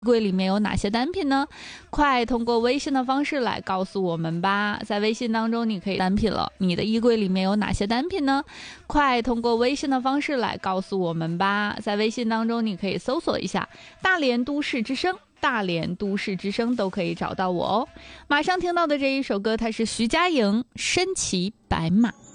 柜里面有哪些单品呢？快通过微信的方式来告诉我们吧。在微信当中你可以单品了，你的衣柜里面有哪些单品呢？快通过微信的方式来告诉我们吧。在微信当中你可以搜索一下大连都市之声，大连都市之声都可以找到我哦。马上听到的这一首歌，它是徐佳莹《身骑白马》。